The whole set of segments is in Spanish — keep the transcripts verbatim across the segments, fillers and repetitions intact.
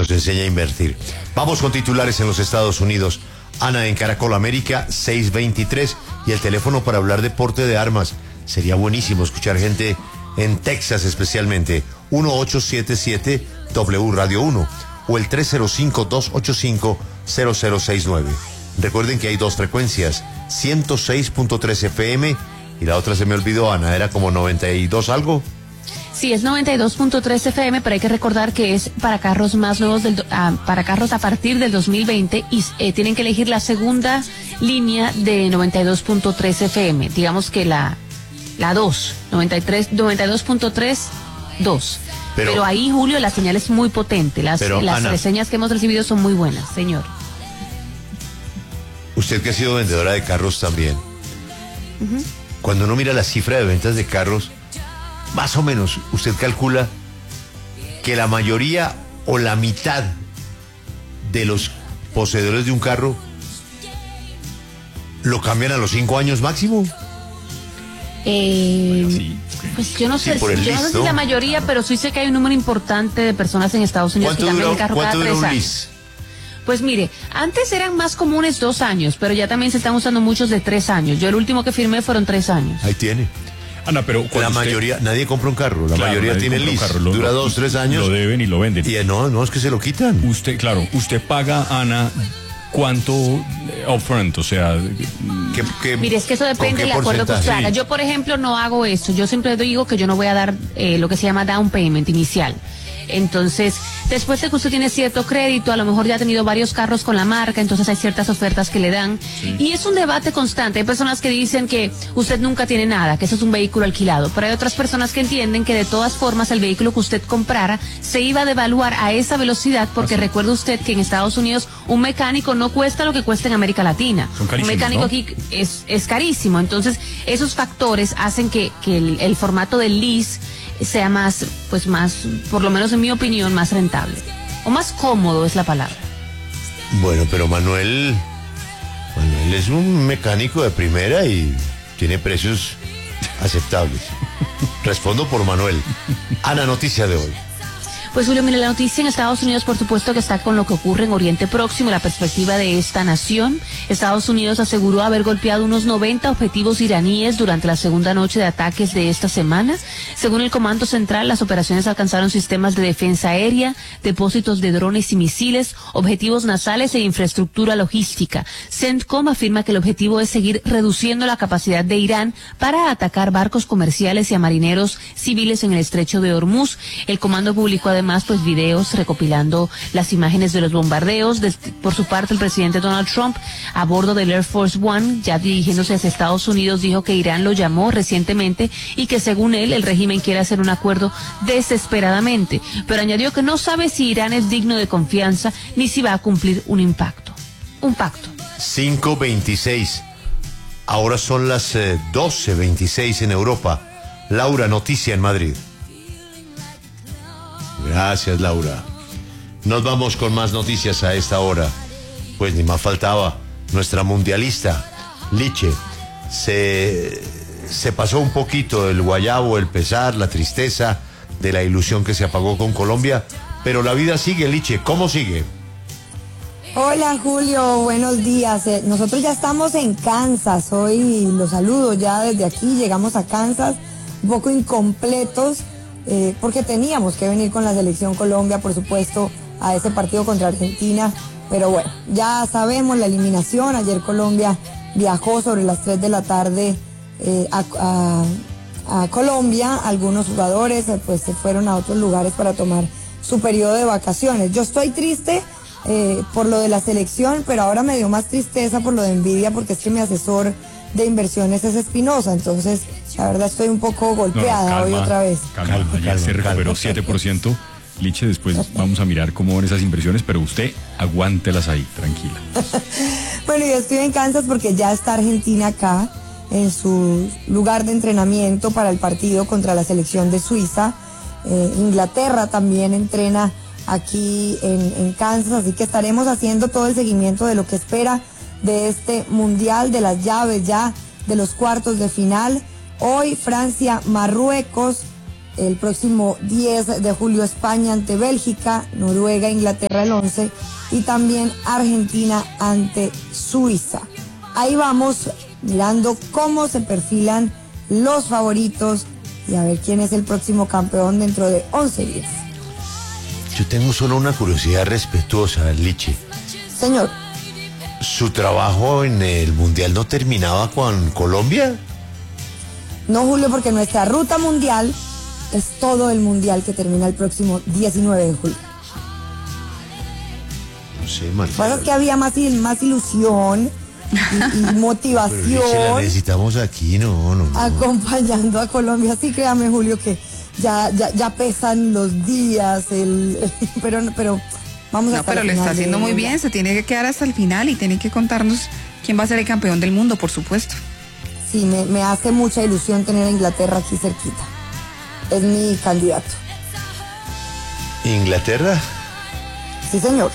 nos enseña a invertir. Vamos con titulares en los Estados Unidos. Ana en Caracol América, seis veintitrés, y el teléfono para hablar de porte de armas. Sería buenísimo escuchar gente en Texas especialmente. uno ocho siete siete W Radio uno o el tres cero cinco, dos ocho cinco, cero cero seis nueve. Recuerden que hay dos frecuencias, ciento seis punto tres F M y la otra se me olvidó, Ana, era como noventa y dos algo. Sí, es noventa y dos punto tres F M, pero hay que recordar que es para carros más nuevos, del, ah, para carros a partir del dos mil veinte, y eh, tienen que elegir la segunda línea de noventa y dos punto tres F M, digamos que la la dos, noventa y tres, noventa y dos punto tres, dos. Pero, pero ahí, Julio, la señal es muy potente, las, pero, las Ana, reseñas que hemos recibido son muy buenas, señor. Usted que ha sido vendedora de carros también, uh-huh. Cuando uno mira la cifra de ventas de carros, más o menos, usted calcula que la mayoría o la mitad de los poseedores de un carro lo cambian a los cinco años máximo. Eh, bueno, sí. Pues yo no sé, sí, yo list, no sé si ¿no? la mayoría, pero sí sé que hay un número importante de personas en Estados Unidos que cambian el carro cada tres años. Pues mire, antes eran más comunes dos años, pero ya también se están usando muchos de tres años. Yo el último que firmé fueron tres años. Ahí tiene. Ana, pero la mayoría, usted... nadie compra un carro, la claro, mayoría tiene list, lo, dura dos, tres años. Lo deben y lo venden. Y no, no, es que se lo quitan. Usted, claro, usted paga, Ana, ¿cuánto upfront? O sea, ¿qué, qué, mire, es que eso depende del acuerdo que usted haga. Yo, por ejemplo, no hago eso. Yo siempre digo que yo no voy a dar eh, lo que se llama down payment inicial. Entonces, después de que usted tiene cierto crédito, a lo mejor ya ha tenido varios carros con la marca, entonces hay ciertas ofertas que le dan. Sí. Y es un debate constante. Hay personas que dicen que usted nunca tiene nada, que eso es un vehículo alquilado. Pero hay otras personas que entienden que de todas formas el vehículo que usted comprara se iba a devaluar a esa velocidad, porque ¿ah, sí? Recuerde usted que en Estados Unidos un mecánico no cuesta lo que cuesta en América Latina. Un mecánico, ¿no? Aquí es, es carísimo. Entonces, esos factores hacen que, que el, el formato del lease sea más, pues más, por lo menos en mi opinión, más rentable. O más cómodo es la palabra. Bueno, pero Manuel, Manuel es un mecánico de primera y tiene precios aceptables. Respondo por Manuel. Ana, noticia de hoy. Pues Julio, mire, la noticia en Estados Unidos, por supuesto que está con lo que ocurre en Oriente Próximo, la perspectiva de esta nación. Estados Unidos aseguró haber golpeado unos noventa objetivos iraníes durante la segunda noche de ataques de esta semana. Según el Comando Central, las operaciones alcanzaron sistemas de defensa aérea, depósitos de drones y misiles, objetivos nasales e infraestructura logística. CENTCOM afirma que el objetivo es seguir reduciendo la capacidad de Irán para atacar barcos comerciales y a marineros civiles en el estrecho de Hormuz. El comando publicó además Además, pues videos recopilando las imágenes de los bombardeos. De, por su parte, el presidente Donald Trump, a bordo del Air Force One, ya dirigiéndose hacia Estados Unidos, dijo que Irán lo llamó recientemente y que según él, el régimen quiere hacer un acuerdo desesperadamente. Pero añadió que no sabe si Irán es digno de confianza ni si va a cumplir un impacto. Un pacto. cinco veintiséis. Ahora son las eh, doce veintiséis en Europa. Laura, noticia en Madrid. Gracias, Laura. Nos vamos con más noticias a esta hora. Pues ni más faltaba. Nuestra mundialista, Liche, se, se pasó un poquito el guayabo, el pesar, la tristeza de la ilusión que se apagó con Colombia. Pero la vida sigue, Liche. ¿Cómo sigue? Hola, Julio. Buenos días. Eh, nosotros ya estamos en Kansas. Hoy los saludo ya desde aquí. Llegamos a Kansas un poco incompletos. Eh, porque teníamos que venir con la selección Colombia, por supuesto, a ese partido contra Argentina, pero bueno, ya sabemos la eliminación. Ayer Colombia viajó sobre las tres de la tarde eh, a, a, a Colombia. Algunos jugadores eh, pues se fueron a otros lugares para tomar su periodo de vacaciones. Yo estoy triste eh, por lo de la selección, pero ahora me dio más tristeza por lo de envidia, porque es que mi asesor de inversiones es Espinosa, entonces la verdad estoy un poco golpeada no, calma, hoy otra vez. Calma, calma, calma ya se recuperó siete por ciento. Liche, después vamos a mirar cómo van esas inversiones, pero usted aguántelas ahí, tranquila. Bueno, yo estoy en Kansas porque ya está Argentina acá, en su lugar de entrenamiento para el partido contra la selección de Suiza. Eh, Inglaterra también entrena aquí en, en Kansas, así que estaremos haciendo todo el seguimiento de lo que espera de este mundial, de las llaves ya de los cuartos de final. Hoy Francia, Marruecos, el próximo diez de julio España ante Bélgica, Noruega, Inglaterra el once y también Argentina ante Suiza. Ahí vamos mirando cómo se perfilan los favoritos y a ver quién es el próximo campeón dentro de once días. Yo tengo solo una curiosidad respetuosa, Liche. Señor. ¿Su trabajo en el Mundial no terminaba con Colombia? No, Julio, porque nuestra ruta mundial es todo el Mundial que termina el próximo diecinueve de julio. No sé, Marcela. Lo que pasa es que había más, más ilusión y, y motivación. Pero Liche, la necesitamos aquí, no, no, no. Acompañando a Colombia. Sí, créame, Julio, que ya, ya, ya pesan los días, el, el pero, pero vamos a No, pero lo está haciendo muy bien, se tiene que quedar hasta el final y tiene que contarnos quién va a ser el campeón del mundo, por supuesto. Sí, me, me hace mucha ilusión tener a Inglaterra aquí cerquita. Es mi candidato. ¿Inglaterra? Sí, señor.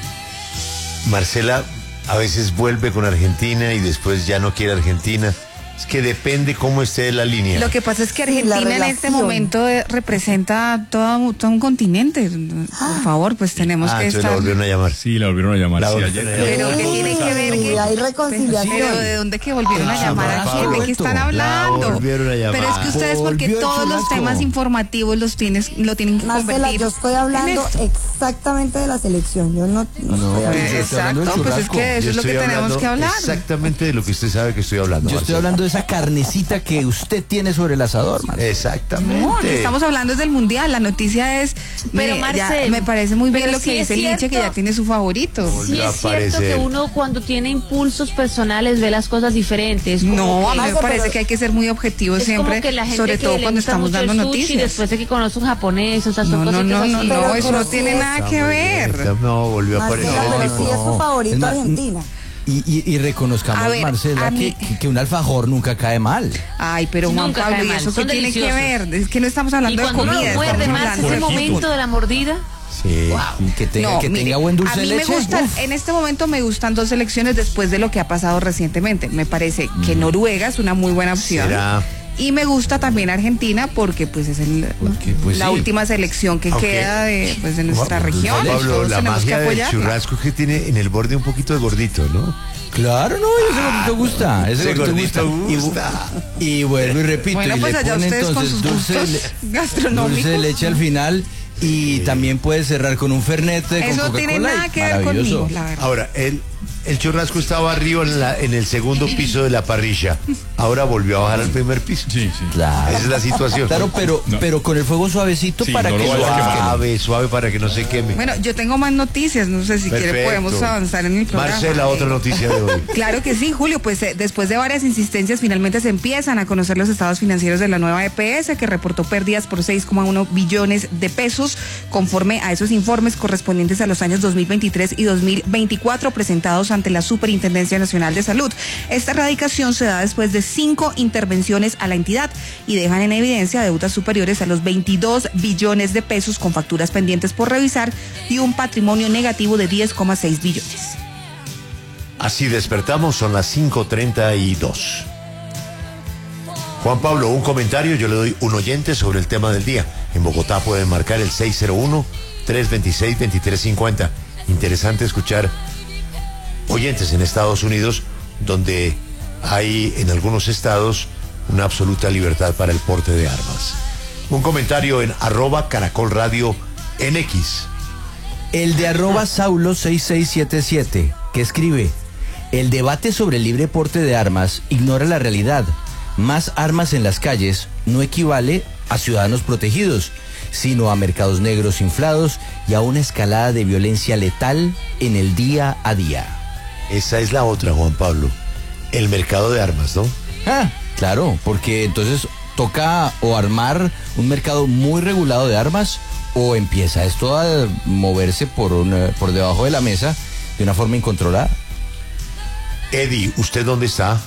Marcela a veces vuelve con Argentina y después ya no quiere Argentina. Es que depende cómo esté la línea. Lo que pasa es que Sí, la Argentina en este relación. momento eh, representa todo, todo un continente. Por favor, pues tenemos Ah, que entonces la estar... volvieron a llamar. Sí, la volvieron a llamar. La sí, volvieron ayer- a llamar. Pero ¿qué tiene que ver? Y que- hay reconciliación. Pero ¿de dónde que volvieron a Ah, llamar? por ¿A quién? ¿De qué están favor. hablando? La volvieron a llamar. Pero es que ustedes porque Volvió el todos los churrasco. temas informativos los tienes, lo tienen que Marcela, convertir yo estoy en hablando esto. exactamente de la selección. Yo no, no, No, estoy hablando. yo estoy hablando del Exacto, pues es churrasco. que eso Yo es lo que estoy tenemos hablando que hablar. exactamente de lo que usted sabe que estoy hablando. Yo estoy Marcela. hablando de esa carnecita que usted tiene sobre el asador, man. Exactamente. No, estamos hablando desde el mundial. La noticia es. Pero, me, ya- Marcel, me parece muy bien pero lo que sí es dice Liche, que cierto. ya tiene su favorito. Volvió Sí a es cierto que aparecer. uno cuando tiene impulsos personales ve las cosas diferentes. como No, a que- mí me Marce, parece pero- que hay que ser muy objetivos es siempre, como que la gente sobre que todo le cuando gusta estamos mucho el dando sushi, noticias. después de que conoce un japonés, o sea, son No, no, cositas no, no, así. no, Pero- eso pero no sí tiene es- nada que ver. No, volvió a aparecer. Marcela, pero No, sí es su favorito Es más, Argentina. Y, y, y reconozcamos, A ver, Marcela, a mí- que, que- que un alfajor nunca cae mal. Ay, pero Juan Nunca Pablo, cae ¿y mal, eso qué son tiene deliciosos. que ver? Es que no estamos hablando Y de cuando comida. uno muerde estamos más hablando ese de momento de la mordida, Sí. Y que tenga, No, que mire, tenga buen dulce a mí de leche. me gustan, uf. en este momento me gustan dos selecciones después de lo que ha pasado recientemente. Me parece que Noruega es una muy buena opción. ¿Será? Y me gusta también Argentina porque pues es el- Porque, pues, la sí. última selección que Aunque- queda de, pues, de nuestra Juan- región. Juan Pablo, Todos la tenemos que magia del apoyarla. churrasco es que tiene en el borde un poquito de gordito, ¿no? Claro, no, ese gordito gusta. Ese, Ese gordito, gordito Y, gusta. y vuelvo y repito, Bueno, y pues le allá pone ustedes con entonces sus dulce, de gustos le- gastronómicos. dulce de leche al final y también puede cerrar con un fernet con Eso no Coca-Cola. tiene nada y que ver maravilloso. conmigo, la verdad. Ahora, el, el churrasco estaba arriba en, la, en el segundo piso de la parrilla. Ahora volvió a bajar al primer piso. Sí, sí. Claro. Esa es la situación. Claro, pero, No. pero con el fuego suavecito Sí, para no que lo lo vaya a quemar. Suave, suave para que no se queme. Bueno, yo tengo más noticias, no sé si quiere Perfecto. podemos avanzar en el programa. Marcela, otra noticia de hoy. Claro que sí, Julio, pues eh, después de varias insistencias finalmente se empiezan a conocer los estados financieros de la nueva E P S que reportó pérdidas por seis coma uno billones de pesos conforme a esos informes correspondientes a los años dos mil veintitrés y dos mil veinticuatro presentados ante la Superintendencia Nacional de Salud. Esta erradicación se da después de cinco intervenciones a la entidad y dejan en evidencia deudas superiores a los veintidós billones de pesos con facturas pendientes por revisar y un patrimonio negativo de diez coma seis billones. Así despertamos, son las cinco treinta y dos. Juan Pablo, un comentario, yo le doy un oyente sobre el tema del día. En Bogotá pueden marcar el seis cero uno, tres dos seis, dos tres cinco cero. Interesante escuchar oyentes en Estados Unidos, donde hay en algunos estados una absoluta libertad para el porte de armas. Un comentario en arroba Caracol Radio en X. El de arroba Saulo seis seis siete siete, que escribe: el debate sobre el libre porte de armas ignora la realidad. Más armas en las calles no equivale a ciudadanos protegidos, sino a mercados negros inflados y a una escalada de violencia letal en el día a día. Esa es la otra, Juan Pablo. El mercado de armas, ¿no? Ah, claro, porque entonces toca o armar un mercado muy regulado de armas o empieza esto a moverse por, una, por debajo de la mesa de una forma incontrolada. Eddie, ¿usted dónde está?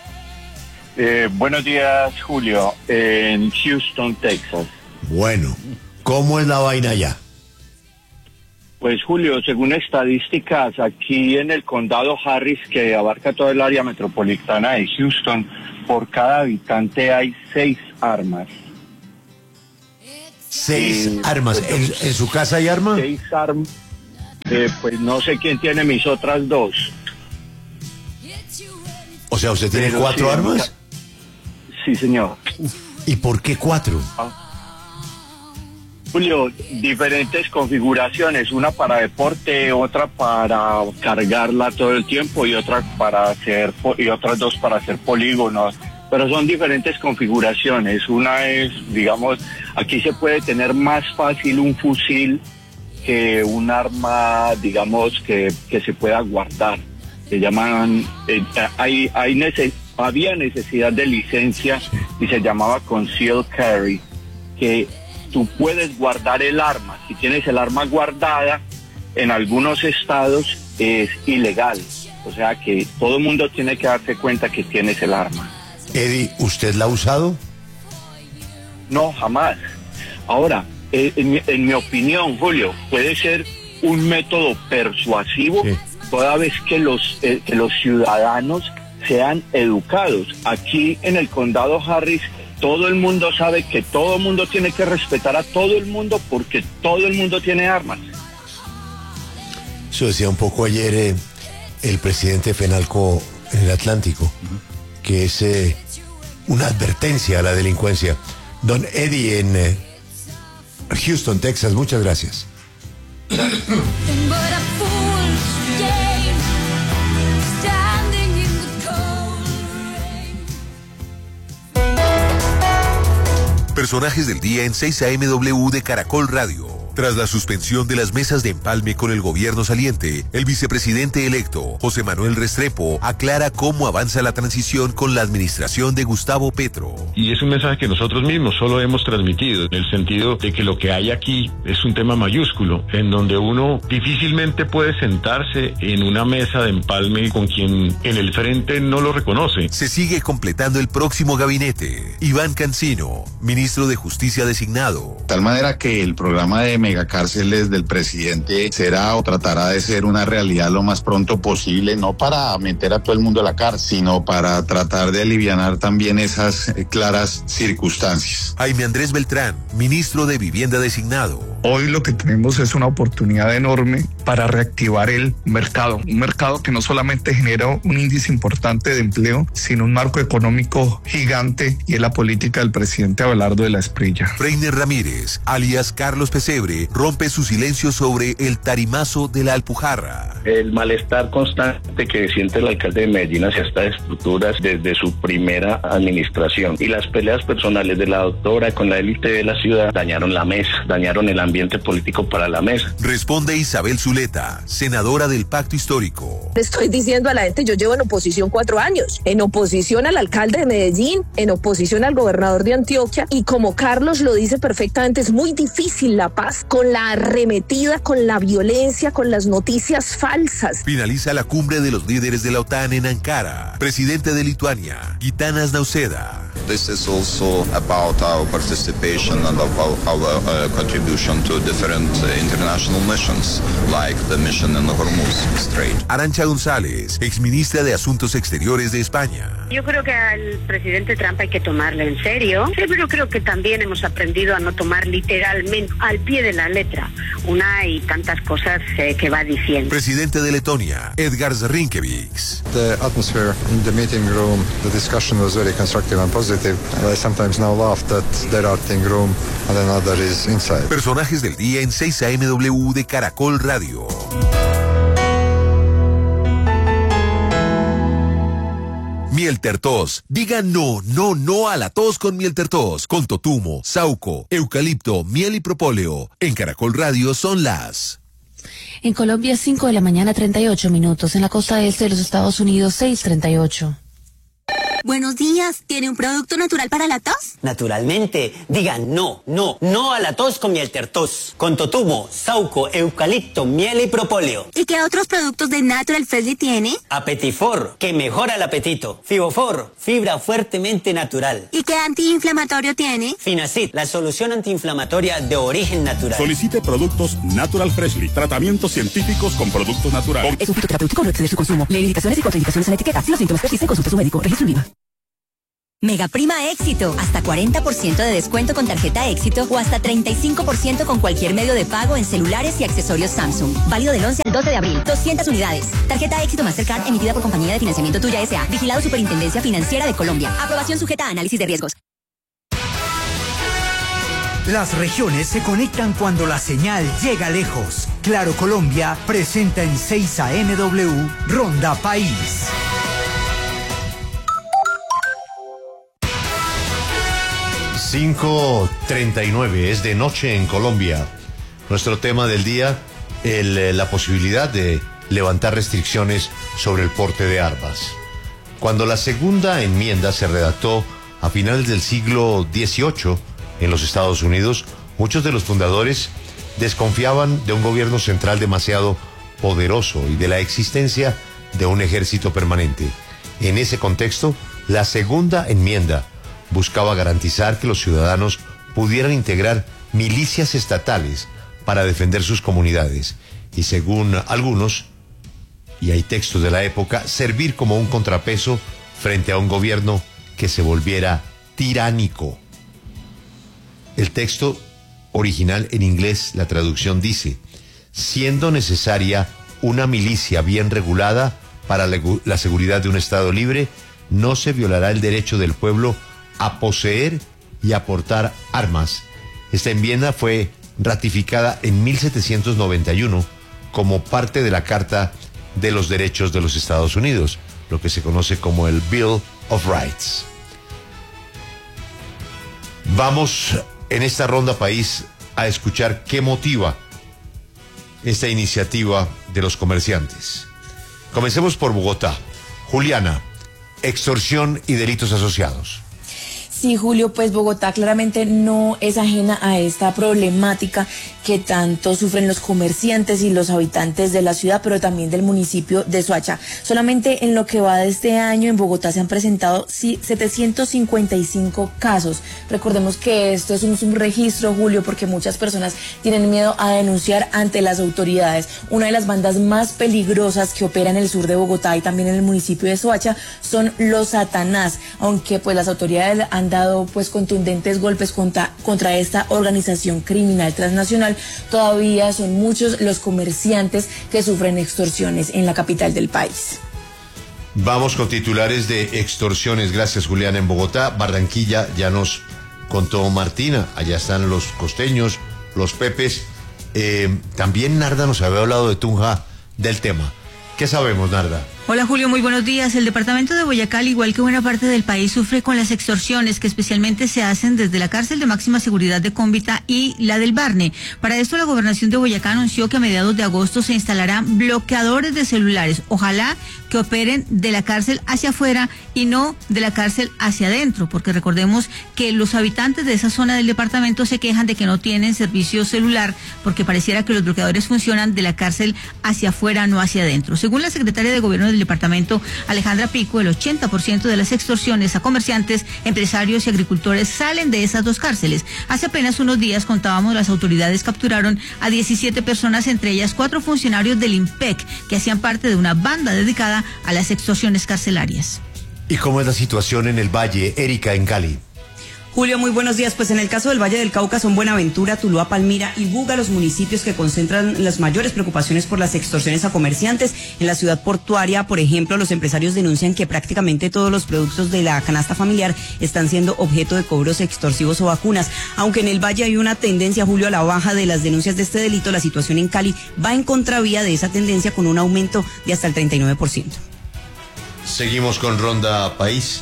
Eh, buenos días, Julio, en Houston, Texas. Bueno, ¿cómo es la vaina allá? Pues, Julio, según estadísticas, aquí en el condado Harris, que abarca todo el área metropolitana de Houston, por cada habitante hay seis armas. Seis Y, armas. pues, ¿En, en su casa hay arma? Seis armas. Eh, pues no sé quién tiene mis otras dos. O sea, ¿usted tiene Pero cuatro sí, armas? Sí, señor. ¿Y por qué cuatro? Julio, diferentes configuraciones, una para deporte, otra para cargarla todo el tiempo y otra para hacer y otras dos para hacer polígonos, pero son diferentes configuraciones. Una es, digamos, aquí se puede tener más fácil un fusil que un arma, digamos, que, que se pueda guardar. Se llaman, eh, hay, hay neces- había necesidad de licencia y se llamaba concealed carry, que tú puedes guardar el arma. Si tienes el arma guardada, en algunos estados es ilegal. O sea que todo el mundo tiene que darse cuenta que tienes el arma. Eddie, ¿usted la ha usado? No, jamás. Ahora, eh, en, mi, en mi opinión, Julio, puede ser un método persuasivo Sí. toda vez que los, eh, que los ciudadanos sean educados. Aquí en el condado Harris, todo el mundo sabe que todo el mundo tiene que respetar a todo el mundo porque todo el mundo tiene armas. Eso decía un poco ayer eh, el presidente Fenalco en el Atlántico, que es eh, una advertencia a la delincuencia. Don Eddie en eh, Houston, Texas, muchas gracias. Personajes del día en seis A M W de Caracol Radio. Tras la suspensión de las mesas de empalme con el gobierno saliente, el vicepresidente electo, José Manuel Restrepo, aclara cómo avanza la transición con la administración de Gustavo Petro. Y es un mensaje que nosotros mismos solo hemos transmitido, en el sentido de que lo que hay aquí es un tema mayúsculo, en donde uno difícilmente puede sentarse en una mesa de empalme con quien en el frente no lo reconoce. Se sigue completando el próximo gabinete. Iván Cancino, ministro de Justicia designado. De tal manera que el programa de megacárceles del presidente será o tratará de ser una realidad lo más pronto posible, no para meter a todo el mundo a la cárcel, sino para tratar de alivianar también esas eh, claras circunstancias. Jaime Andrés Beltrán, ministro de Vivienda designado. Hoy lo que tenemos es una oportunidad enorme para reactivar el mercado, un mercado que no solamente genera un índice importante de empleo, sino un marco económico gigante, y es la política del presidente Abelardo de la Espriella. Freiner Ramírez, alias Carlos Pesebre, rompe su silencio sobre el tarimazo de la Alpujarra. El malestar constante que siente el alcalde de Medellín hacia estas estructuras desde su primera administración y las peleas personales de la doctora con la élite de la ciudad dañaron la mesa, dañaron el ambiente político para la mesa. Responde Isabel Zuleta, senadora del Pacto Histórico. Le estoy diciendo a la gente, yo llevo en oposición cuatro años, en oposición al alcalde de Medellín, en oposición al gobernador de Antioquia, y como Carlos lo dice perfectamente, es muy difícil la paz con la arremetida, con la violencia, con las noticias falsas. Finaliza la cumbre de los líderes de la OTAN en Ankara. Presidente de Lituania, Gitanas Nausėda. This is also about our participation and our, our uh, contribution to different uh, international missions, like the mission in the Hormuz Strait. Arantxa González, exministra de Asuntos Exteriores de España. Yo creo que al presidente Trump hay que tomarle en serio, pero creo que también hemos aprendido a no tomar literalmente al pie de la letra una y tantas cosas eh, que va diciendo. Presidente de Letonia, Edgars Rinkēvičs. The atmosphere in the meeting room, the discussion was very constructive and positive. And I sometimes now laugh that there are thing room and another is inside. Personajes del día en seis A M W de Caracol Radio. Mieltertos. Diga no, no, no a la tos con Mieltertos. Con totumo, sauco, eucalipto, miel y propóleo. En Caracol Radio son las... En Colombia, cinco de la mañana, treinta y ocho minutos. En la costa este de los Estados Unidos, seis treinta y ocho. Buenos días, ¿tiene un producto natural para la tos? Naturalmente, digan no, no, no a la tos con Mieltertos, con totumo, sauco, eucalipto, miel y propóleo. ¿Y qué otros productos de Natural Freshly tiene? Apetifor, que mejora el apetito. Fibofor, fibra fuertemente natural. ¿Y qué antiinflamatorio tiene? Finacid, la solución antiinflamatoria de origen natural. Solicite productos Natural Freshly, tratamientos científicos con productos naturales. Es un fitoterapéutico, no excede su consumo. Lee indicaciones y contraindicaciones en la etiqueta. Si los síntomas persisten, consulte a su médico. Registro en Viva. Mega Prima Éxito, hasta cuarenta por ciento de descuento con tarjeta Éxito o hasta treinta y cinco por ciento con cualquier medio de pago en celulares y accesorios Samsung. Válido del once al doce de abril, doscientas unidades. Tarjeta Éxito Mastercard emitida por Compañía de Financiamiento Tuya S A. Vigilado Superintendencia Financiera de Colombia. Aprobación sujeta a análisis de riesgos. Las regiones se conectan cuando la señal llega lejos. Claro Colombia presenta en seis A M W Ronda País. cinco treinta y nueve, es de noche en Colombia. Nuestro tema del día, el, la posibilidad de levantar restricciones sobre el porte de armas. Cuando la segunda enmienda se redactó a finales del siglo dieciocho en los Estados Unidos, muchos de los fundadores desconfiaban de un gobierno central demasiado poderoso y de la existencia de un ejército permanente. En ese contexto, la segunda enmienda buscaba garantizar que los ciudadanos pudieran integrar milicias estatales para defender sus comunidades y, según algunos, y hay textos de la época, servir como un contrapeso frente a un gobierno que se volviera tiránico. El texto original en inglés, la traducción dice: siendo necesaria una milicia bien regulada para la, la seguridad de un Estado libre, no se violará el derecho del pueblo a poseer y a portar armas. Esta enmienda fue ratificada en mil setecientos noventa y uno como parte de la Carta de los Derechos de los Estados Unidos, lo que se conoce como el Bill of Rights. Vamos en esta ronda país a escuchar qué motiva esta iniciativa de los comerciantes. Comencemos por Bogotá. Juliana, extorsión y delitos asociados. Sí, Julio, pues Bogotá claramente no es ajena a esta problemática que tanto sufren los comerciantes y los habitantes de la ciudad, pero también del municipio de Soacha. Solamente en lo que va de este año en Bogotá se han presentado setecientos cincuenta y cinco casos. Recordemos que esto es un subregistro, Julio, porque muchas personas tienen miedo a denunciar ante las autoridades. Una de las bandas más peligrosas que opera en el sur de Bogotá y también en el municipio de Soacha son los Satanás, aunque pues las autoridades han dado pues contundentes golpes contra, contra esta organización criminal transnacional. Todavía son muchos los comerciantes que sufren extorsiones en la capital del país. Vamos con titulares de extorsiones. Gracias, Juliana. En Bogotá, Barranquilla, ya nos contó Martina. Allá están los costeños, los pepes. Eh, también Narda nos había hablado de Tunja del tema. ¿Qué sabemos, Narda? Hola Julio, muy buenos días. El departamento de Boyacá, al igual que buena parte del país, sufre con las extorsiones que especialmente se hacen desde la cárcel de máxima seguridad de Cómbita y la del Barne. Para esto, la gobernación de Boyacá anunció que a mediados de agosto se instalarán bloqueadores de celulares. Ojalá que operen de la cárcel hacia afuera y no de la cárcel hacia adentro, porque recordemos que los habitantes de esa zona del departamento se quejan de que no tienen servicio celular, porque pareciera que los bloqueadores funcionan de la cárcel hacia afuera, no hacia adentro. Según la secretaria de Gobierno del departamento, Alejandra Pico, el ochenta por ciento de las extorsiones a comerciantes, empresarios y agricultores salen de esas dos cárceles. Hace apenas unos días, contábamos, las autoridades capturaron a diecisiete personas, entre ellas cuatro funcionarios del IMPEC, que hacían parte de una banda dedicada a las extorsiones carcelarias. ¿Y cómo es la situación en el Valle? Erika, en Cali. Julio, muy buenos días. Pues en el caso del Valle del Cauca son Buenaventura, Tuluá, Palmira y Buga los municipios que concentran las mayores preocupaciones por las extorsiones a comerciantes. En la ciudad portuaria, por ejemplo, los empresarios denuncian que prácticamente todos los productos de la canasta familiar están siendo objeto de cobros extorsivos o vacunas. Aunque en el Valle hay una tendencia, Julio, a la baja de las denuncias de este delito, la situación en Cali va en contravía de esa tendencia con un aumento de hasta el treinta y nueve por ciento. Seguimos con Ronda País.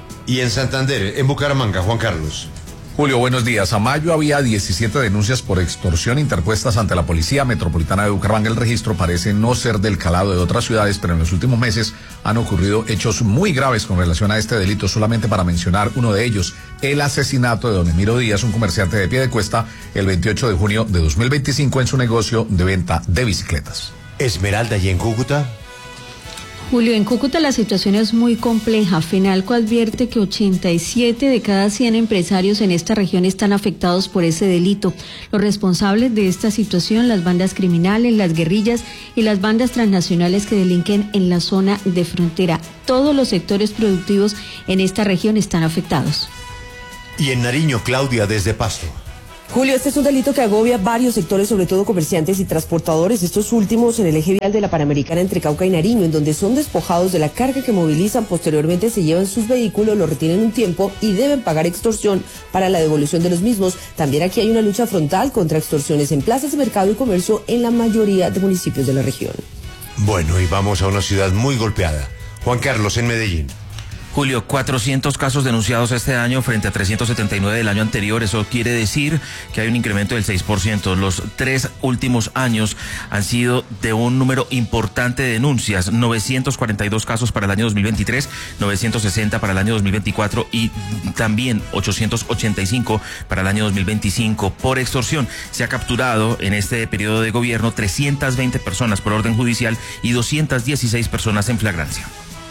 Y en Santander, en Bucaramanga, Juan Carlos. Julio, buenos días. A mayo había diecisiete denuncias por extorsión interpuestas ante la Policía Metropolitana de Bucaramanga. El registro parece no ser del calado de otras ciudades, pero en los últimos meses han ocurrido hechos muy graves con relación a este delito. Solamente para mencionar uno de ellos, el asesinato de don Emiro Díaz, un comerciante de Piedecuesta, el veintiocho de junio de dos mil veinticinco en su negocio de venta de bicicletas. Esmeralda, y en Cúcuta. Julio, en Cúcuta la situación es muy compleja. FENALCO advierte que ochenta y siete de cada cien empresarios en esta región están afectados por ese delito. Los responsables de esta situación, las bandas criminales, las guerrillas y las bandas transnacionales que delinquen en la zona de frontera. Todos los sectores productivos en esta región están afectados. Y en Nariño, Claudia, desde Pasto. Julio, este es un delito que agobia varios sectores, sobre todo comerciantes y transportadores, estos últimos en el eje vial de la Panamericana entre Cauca y Nariño, en donde son despojados de la carga que movilizan, posteriormente se llevan sus vehículos, los retienen un tiempo y deben pagar extorsión para la devolución de los mismos. También aquí hay una lucha frontal contra extorsiones en plazas de mercado y comercio en la mayoría de municipios de la región. Bueno, y vamos a una ciudad muy golpeada. Juan Carlos, en Medellín. Julio, cuatrocientos casos denunciados este año frente a trescientos setenta y nueve del año anterior. Eso quiere decir que hay un incremento del seis por ciento. Los tres últimos años han sido de un número importante de denuncias. novecientos cuarenta y dos casos para el año dos mil veintitrés, novecientos sesenta para el año dos mil veinticuatro y también ochocientos ochenta y cinco para el año dos mil veinticinco. Por extorsión se ha capturado en este periodo de gobierno trescientas veinte personas por orden judicial y doscientas dieciséis personas en flagrancia.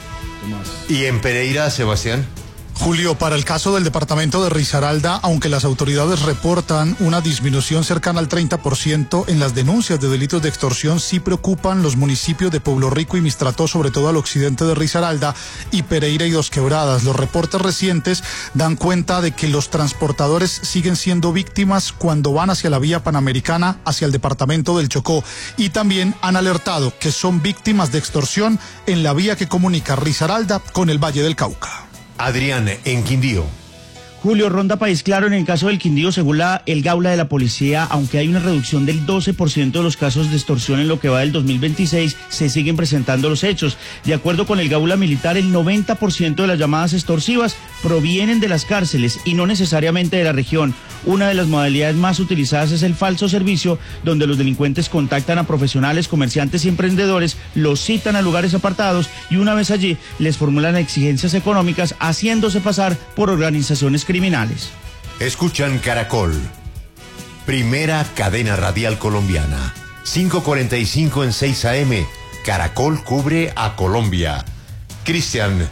¿Y en Pereira, Sebastián? Julio, para el caso del departamento de Risaralda, aunque las autoridades reportan una disminución cercana al treinta por ciento en las denuncias de delitos de extorsión, sí preocupan los municipios de Pueblo Rico y Mistrató, sobre todo al occidente de Risaralda, y Pereira y Dos Quebradas. Los reportes recientes dan cuenta de que los transportadores siguen siendo víctimas cuando van hacia la vía Panamericana, hacia el departamento del Chocó, y también han alertado que son víctimas de extorsión en la vía que comunica Risaralda con el Valle del Cauca. Adrián, en Quindío. Julio, ronda País Claro en el caso del Quindío, según la, el Gaula de la policía, aunque hay una reducción del doce por ciento de los casos de extorsión en lo que va del dos mil veintiséis, se siguen presentando los hechos. De acuerdo con el Gaula Militar, el noventa por ciento de las llamadas extorsivas provienen de las cárceles y no necesariamente de la región. Una de las modalidades más utilizadas es el falso servicio, donde los delincuentes contactan a profesionales, comerciantes y emprendedores, los citan a lugares apartados y una vez allí les formulan exigencias económicas haciéndose pasar por organizaciones criminales. Escuchan Caracol, primera cadena radial colombiana. cinco cuarenta y cinco en seis A M. Caracol cubre a Colombia. Cristian.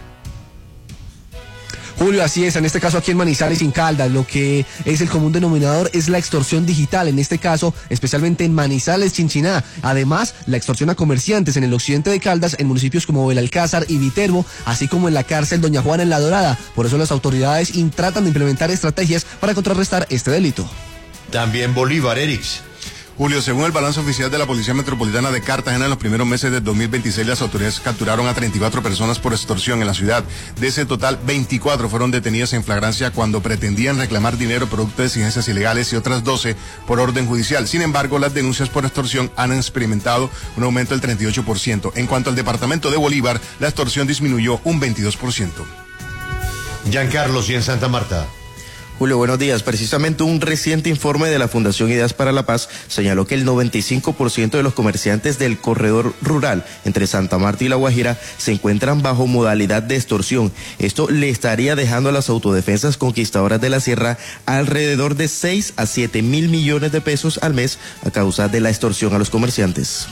Julio, así es, en este caso aquí en Manizales, sin Caldas, lo que es el común denominador es la extorsión digital, en este caso especialmente en Manizales, Chinchiná. Además, la extorsión a comerciantes en el occidente de Caldas, en municipios como Belalcázar y Viterbo, así como en la cárcel Doña Juana en La Dorada. Por eso las autoridades tratan de implementar estrategias para contrarrestar este delito. También Bolívar, Erix. Julio, según el balance oficial de la Policía Metropolitana de Cartagena, en los primeros meses del dos mil veintiséis las autoridades capturaron a treinta y cuatro personas por extorsión en la ciudad. De ese total, veinticuatro fueron detenidas en flagrancia cuando pretendían reclamar dinero producto de exigencias ilegales y otras doce por orden judicial. Sin embargo, las denuncias por extorsión han experimentado un aumento del treinta y ocho por ciento. En cuanto al departamento de Bolívar, la extorsión disminuyó un veintidós por ciento. Giancarlos, y en Santa Marta. Julio, buenos días. Precisamente un reciente informe de la Fundación Ideas para la Paz señaló que el noventa y cinco por ciento de los comerciantes del corredor rural entre Santa Marta y La Guajira se encuentran bajo modalidad de extorsión. Esto le estaría dejando a las autodefensas conquistadoras de la sierra alrededor de seis a siete mil millones de pesos al mes a causa de la extorsión a los comerciantes.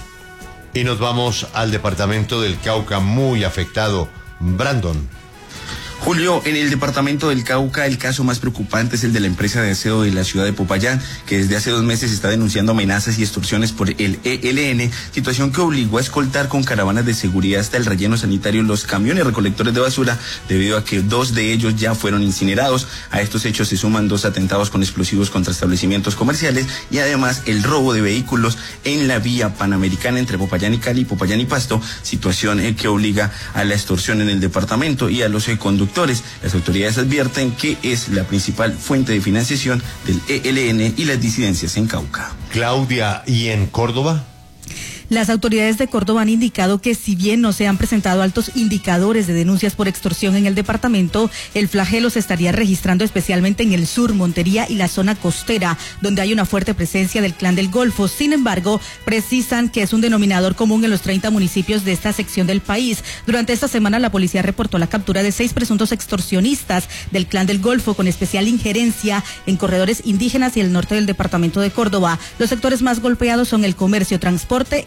Y nos vamos al departamento del Cauca, muy afectado. Brandon. Julio, en el departamento del Cauca, el caso más preocupante es el de la empresa de aseo de la ciudad de Popayán, que desde hace dos meses está denunciando amenazas y extorsiones por el E L N, situación que obligó a escoltar con caravanas de seguridad hasta el relleno sanitario los camiones recolectores de basura, debido a que dos de ellos ya fueron incinerados. A estos hechos se suman dos atentados con explosivos contra establecimientos comerciales y además el robo de vehículos en la vía Panamericana entre Popayán y Cali, Popayán y Pasto, situación eh, que obliga a la extorsión en el departamento y a los eh, conductores. Las autoridades advierten que es la principal fuente de financiación del E L N y las disidencias en Cauca. Claudia, ¿y en Córdoba? Las autoridades de Córdoba han indicado que si bien no se han presentado altos indicadores de denuncias por extorsión en el departamento, el flagelo se estaría registrando especialmente en el sur, Montería y la zona costera, donde hay una fuerte presencia del Clan del Golfo. Sin embargo, precisan que es un denominador común en los treinta municipios de esta sección del país. Durante esta semana, la policía reportó la captura de seis presuntos extorsionistas del Clan del Golfo, con especial injerencia en corredores indígenas y el norte del departamento de Córdoba. Los sectores más golpeados son el comercio, transporte y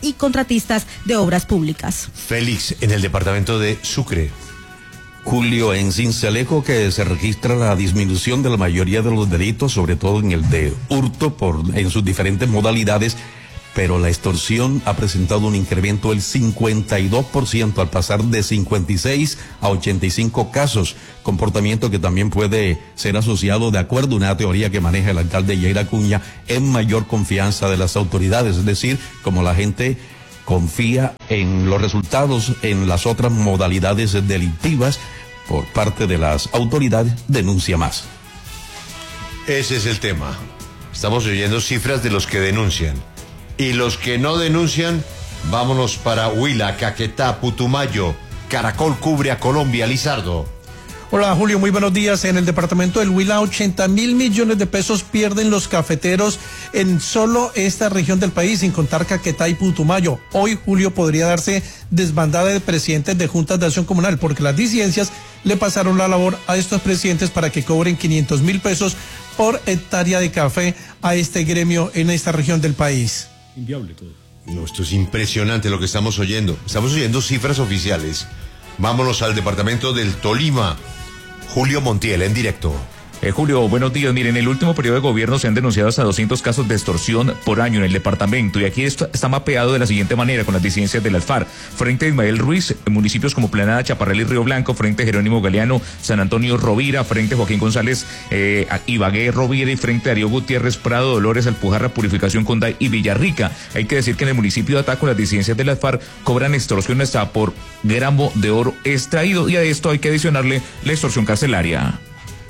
y contratistas de obras públicas. Félix, en el departamento de Sucre. Julio, en Cincelejo que se registra la disminución de la mayoría de los delitos, sobre todo en el de hurto por en sus diferentes modalidades, pero la extorsión ha presentado un incremento del cincuenta y dos por ciento al pasar de cincuenta y seis a ochenta y cinco casos, comportamiento que también puede ser asociado, de acuerdo a una teoría que maneja el alcalde Yair Acuña, en mayor confianza de las autoridades, es decir, como la gente confía en los resultados en las otras modalidades delictivas por parte de las autoridades, denuncia más. Ese es el tema. Estamos oyendo cifras de los que denuncian. Y los que no denuncian, vámonos para Huila, Caquetá, Putumayo. Caracol cubre a Colombia. Lizardo. Hola Julio, muy buenos días. En el departamento del Huila, ochenta mil millones de pesos pierden los cafeteros en solo esta región del país, sin contar Caquetá y Putumayo. Hoy, Julio, podría darse desbandada de presidentes de juntas de acción comunal, porque las disidencias le pasaron la labor a estos presidentes para que cobren quinientos mil pesos por hectárea de café a este gremio en esta región del país. Inviable todo. No, esto es impresionante lo que estamos oyendo. Estamos oyendo cifras oficiales. Vámonos al departamento del Tolima. Julio Montiel, en directo. Eh, Julio, buenos días. Miren, en el último periodo de gobierno se han denunciado hasta doscientos casos de extorsión por año en el departamento, y aquí esto está mapeado de la siguiente manera con las disidencias del Alfar. Frente a Ismael Ruiz, en municipios como Planada, Chaparral y Río Blanco, frente a Jerónimo Galeano, San Antonio Rovira, frente a Joaquín González, eh, Ibagué Rovira, y frente a Darío Gutiérrez, Prado, Dolores, Alpujarra, Purificación, Conday y Villarrica. Hay que decir que en el municipio de Ataco las disidencias del Alfar cobran extorsión hasta por gramo de oro extraído, y a esto hay que adicionarle la extorsión carcelaria.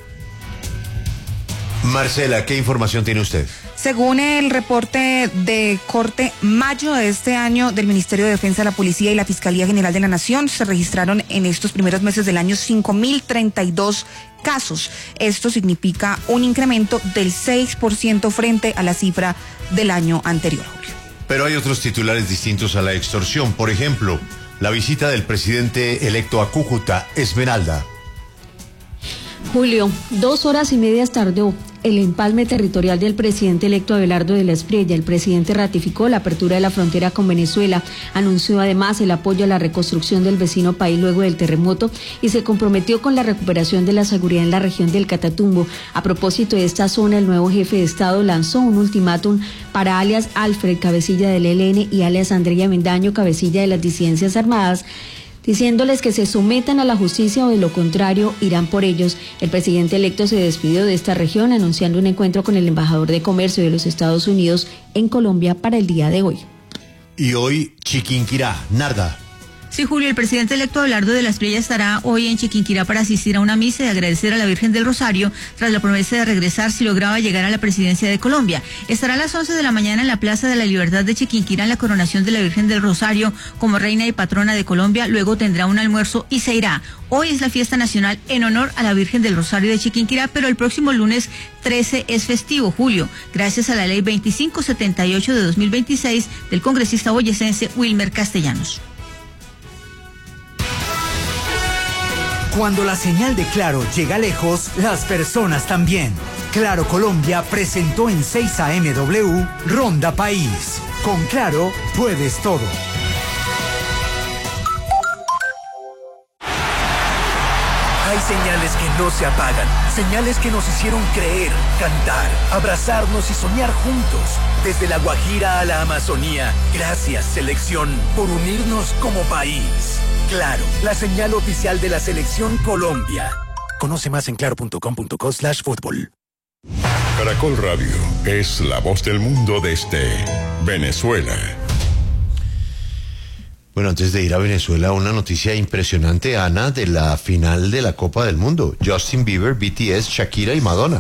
Marcela, ¿qué información tiene usted? Según el reporte de corte mayo de este año del Ministerio de Defensa, la Policía y la Fiscalía General de la Nación, se registraron en estos primeros meses del año cinco mil treinta y dos casos. Esto significa un incremento del seis por ciento frente a la cifra del año anterior, Julio. Pero hay otros titulares distintos a la extorsión. Por ejemplo, la visita del presidente electo a Cúcuta. Esmeralda. Julio, dos horas y media tardó el empalme territorial del presidente electo Abelardo de la Espriella. El presidente ratificó la apertura de la frontera con Venezuela, anunció además el apoyo a la reconstrucción del vecino país luego del terremoto y se comprometió con la recuperación de la seguridad en la región del Catatumbo. A propósito de esta zona, el nuevo jefe de Estado lanzó un ultimátum para alias Alfred, cabecilla del E L N, y alias Andrea Mendaño, cabecilla de las disidencias armadas, diciéndoles que se sometan a la justicia o de lo contrario irán por ellos. El presidente electo se despidió de esta región anunciando un encuentro con el embajador de comercio de los Estados Unidos en Colombia para el día de hoy. Y hoy Chiquinquirá, Narda. Sí, Julio, el presidente electo Abelardo de la Espriella estará hoy en Chiquinquirá para asistir a una misa y agradecer a la Virgen del Rosario tras la promesa de regresar si lograba llegar a la presidencia de Colombia. Estará a las once de la mañana en la Plaza de la Libertad de Chiquinquirá en la coronación de la Virgen del Rosario como reina y patrona de Colombia. Luego tendrá un almuerzo y se irá. Hoy es la fiesta nacional en honor a la Virgen del Rosario de Chiquinquirá, pero el próximo lunes trece es festivo, Julio, gracias a la ley veinticinco setenta y ocho de dos mil veintiséis del congresista boyacense Wilmer Castellanos. Cuando la señal de Claro llega lejos, las personas también. Claro Colombia presentó en seis A M W Ronda País. Con Claro puedes todo. Hay señales que no se apagan, señales que nos hicieron creer, cantar, abrazarnos y soñar juntos. Desde la Guajira a la Amazonía, gracias selección por unirnos como país. Claro, la señal oficial de la selección Colombia. Conoce más en claro punto com punto co slash fútbol. Caracol Radio es la voz del mundo desde Venezuela. Bueno, antes de ir a Venezuela, una noticia impresionante, Ana, de la final de la Copa del Mundo. Justin Bieber, B T S, Shakira y Madonna.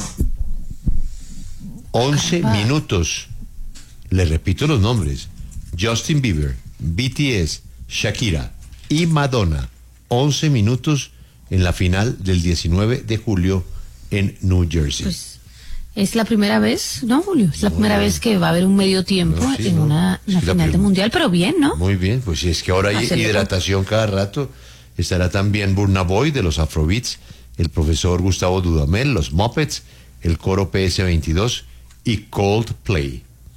once minutos. Le repito los nombres. Justin Bieber, B T S, Shakira y Madonna. once minutos en la final del diecinueve de julio en New Jersey. Pues es la primera vez, ¿no, Julio? Es la no, primera vez que va a haber un medio tiempo no, sí, en no. una, una sí, final de mundial, pero bien, ¿no? Muy bien, pues si es que ahora hay hidratación cada rato. Estará también Burna Boy de los Afrobeats, el profesor Gustavo Dudamel, los Muppets, el coro P S veintidós y Coldplay.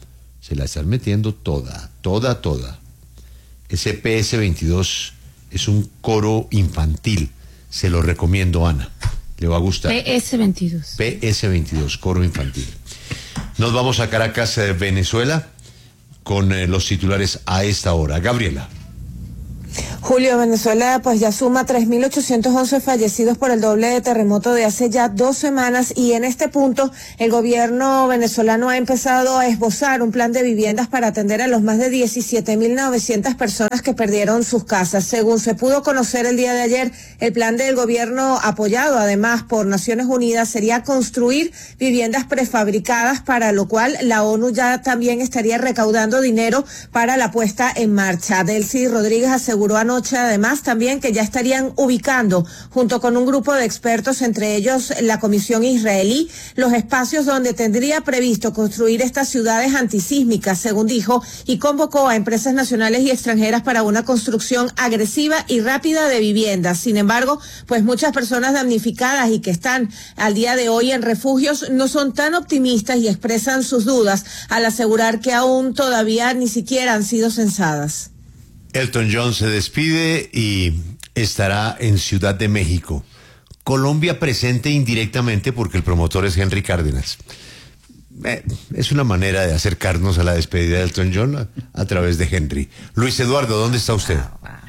Se la están metiendo toda, toda, toda. Ese P S veintidós es un coro infantil. Se lo recomiendo, Ana. Le va a gustar. P S veintidós. P S veintidós, coro infantil. Nos vamos a Caracas, eh, Venezuela, con eh, los titulares a esta hora. Gabriela. Julio, Venezuela pues ya suma tres mil ochocientos once fallecidos por el doble de terremoto de hace ya dos semanas y en este punto el gobierno venezolano ha empezado a esbozar un plan de viviendas para atender a los más de diecisiete mil novecientas personas que perdieron sus casas. Según se pudo conocer el día de ayer, el plan del gobierno, apoyado además por Naciones Unidas, sería construir viviendas prefabricadas, para lo cual la ONU ya también estaría recaudando dinero para la puesta en marcha. Delcy Rodríguez aseguró anoche además también que ya estarían ubicando, junto con un grupo de expertos, entre ellos la Comisión Israelí, los espacios donde tendría previsto construir estas ciudades antisísmicas, según dijo, y convocó a empresas nacionales y extranjeras para una construcción agresiva y rápida de viviendas. Sin embargo, pues muchas personas damnificadas y que están al día de hoy en refugios no son tan optimistas y expresan sus dudas al asegurar que aún todavía ni siquiera han sido censadas. Elton John se despide y estará en Ciudad de México. Colombia presente indirectamente porque el promotor es Henry Cárdenas. Eh, es una manera de acercarnos a la despedida de Elton John a, a través de Henry. Luis Eduardo, ¿dónde está usted?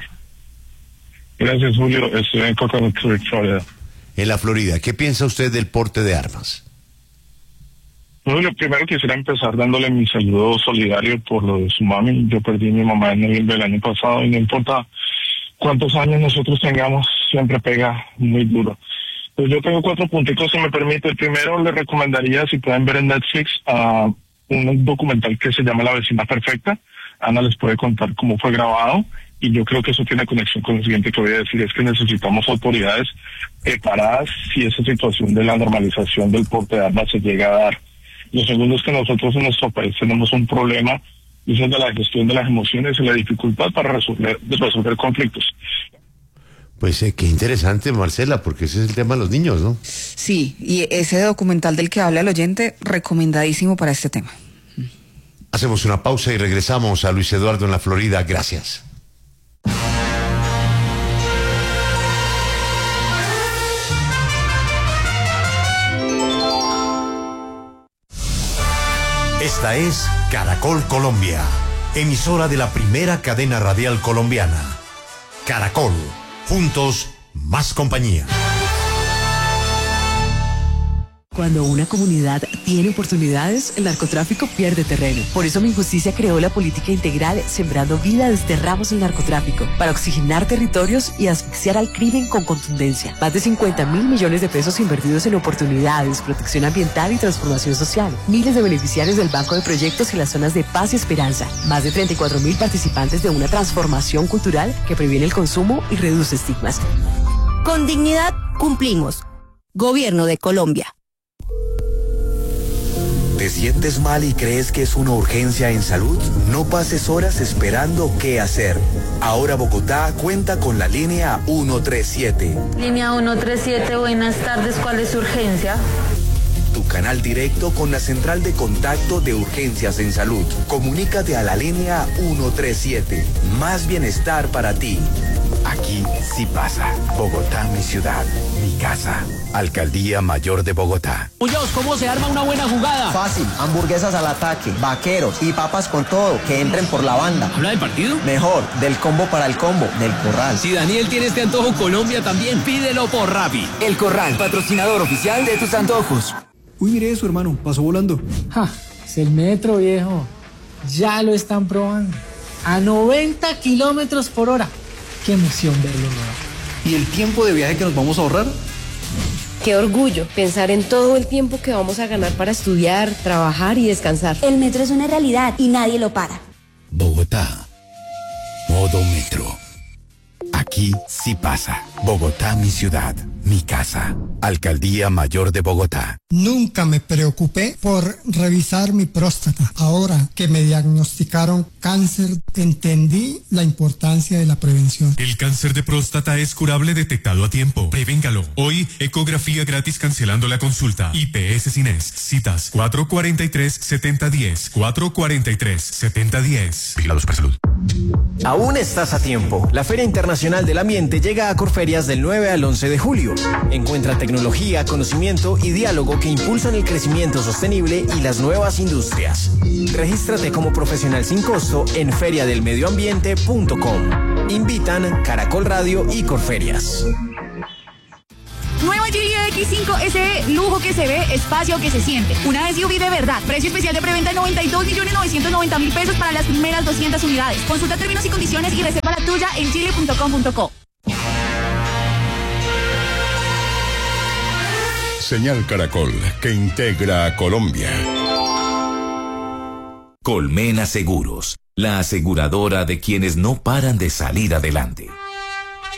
Gracias, Julio. Estoy en Coconut Creek, Florida. En la Florida. ¿Qué piensa usted del porte de armas? Julio, primero quisiera empezar dándole mi saludo solidario por lo de su mami. Yo perdí a mi mamá en noviembre del año pasado y no importa cuántos años nosotros tengamos, siempre pega muy duro. Pues yo tengo cuatro puntitos, si me permite. El primero, le recomendaría, si pueden ver en Netflix, uh, un documental que se llama La Vecina Perfecta. Ana les puede contar cómo fue grabado y yo creo que eso tiene conexión con lo siguiente que voy a decir, es que necesitamos autoridades preparadas si esa situación de la normalización del porte de armas se llega a dar. Lo segundo es que nosotros en nuestro país tenemos un problema, y es el de la gestión de las emociones y la dificultad para resolver, resolver conflictos. Pues eh, qué interesante, Marcela, porque ese es el tema de los niños, ¿no? Sí, y ese documental del que habla el oyente, recomendadísimo para este tema. Hacemos una pausa y regresamos a Luis Eduardo en la Florida. Gracias. Esta es Caracol Colombia, emisora de la primera cadena radial colombiana. Caracol, juntos, más compañía. Cuando una comunidad tiene oportunidades, el narcotráfico pierde terreno. Por eso Minjusticia creó la política integral Sembrando Vida, Desterramos el Narcotráfico, para oxigenar territorios y asfixiar al crimen con contundencia. Más de cincuenta mil millones de pesos invertidos en oportunidades, protección ambiental y transformación social. Miles de beneficiarios del Banco de Proyectos en las zonas de paz y esperanza. Más de treinta y cuatro mil participantes de una transformación cultural que previene el consumo y reduce estigmas. Con dignidad cumplimos. Gobierno de Colombia. ¿Te sientes mal y crees que es una urgencia en salud? No pases horas esperando qué hacer. Ahora Bogotá cuenta con la línea ciento treinta y siete. Línea ciento treinta y siete, buenas tardes, ¿cuál es su urgencia? Tu canal directo con la central de contacto de urgencias en salud. Comunícate a la línea ciento treinta y siete. Más bienestar para ti. Aquí sí pasa. Bogotá, mi ciudad, mi casa. Alcaldía Mayor de Bogotá. Muñoz, ¿cómo se arma una buena jugada? Fácil, hamburguesas al ataque, vaqueros y papas con todo, que entren por la banda. ¿Habla del partido? Mejor, del combo para el combo, del Corral. Si Daniel tiene este antojo, Colombia también, pídelo por Rappi. El Corral, patrocinador oficial de tus antojos. Uy, mire eso, hermano, pasó volando. Ja, es el metro, viejo. Ya lo están probando. A noventa kilómetros por hora. Qué emoción verlo, ¿no? ¿Y el tiempo de viaje que nos vamos a ahorrar? Qué orgullo pensar en todo el tiempo que vamos a ganar para estudiar, trabajar y descansar. El metro es una realidad y nadie lo para. Bogotá. Modo metro. Aquí sí pasa. Bogotá, mi ciudad, mi casa. Alcaldía Mayor de Bogotá. Nunca me preocupé por revisar mi próstata. Ahora que me diagnosticaron cáncer, entendí la importancia de la prevención. El cáncer de próstata es curable detectado a tiempo. Prevéngalo. Hoy, ecografía gratis cancelando la consulta. I P S Cines. Citas cuatro cuatro tres, siete cero uno cero. cuatro cuatro tres, siete cero uno cero. Vigilado Supersalud. Aún estás a tiempo. La Feria Internacional del Ambiente llega a Corferias del nueve al once de julio. Encuentra tecnología, conocimiento y diálogo que impulsan el crecimiento sostenible y las nuevas industrias. Regístrate como profesional sin costo en feria del medio ambiente punto com. Invitan Caracol Radio y Corferias. Nueva Geely X cinco S E, lujo que se ve, espacio que se siente. Una S U V de verdad. Precio especial de preventa de noventa y dos millones novecientos noventa mil pesos para las primeras doscientas unidades. Consulta términos y condiciones y reserva la tuya en geely punto com punto co. Señal Caracol, que integra a Colombia. Colmena Seguros, la aseguradora de quienes no paran de salir adelante.